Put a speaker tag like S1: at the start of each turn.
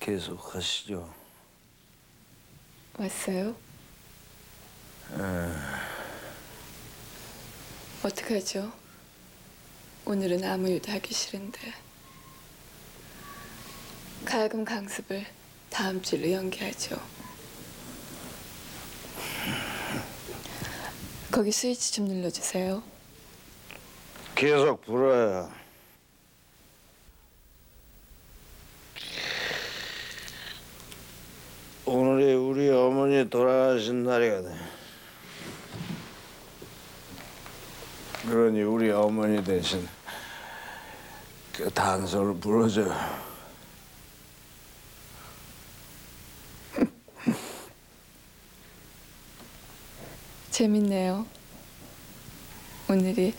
S1: 계속 하시죠.
S2: 왔어요? 어떡하죠? 오늘은 아무 일도 하기 싫은데. 가야금 강습을 다음 주로 연기하죠. 거기 스위치 좀 눌러주세요.
S1: 계속 불어요. 오늘이 우리 어머니 돌아가신 날이거든. 그러니 우리 어머니 대신 그 단소를 불어줘.
S2: 재밌네요. 오늘이